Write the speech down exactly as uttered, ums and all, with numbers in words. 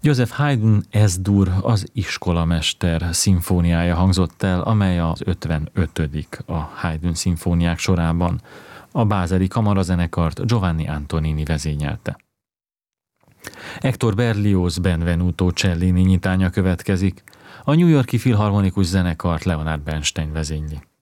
Joseph Haydn Es-dur, az iskolamester szimfóniája hangzott el, amely az ötvenötödik a Haydn szimfóniák sorában. A bázeli kamarazenekart Giovanni Antonini vezényelte. Hector Berlioz Benvenuto Cellini nyitánya következik. A New York-i Filharmonikus Zenekart Leonard Bernstein vezényli.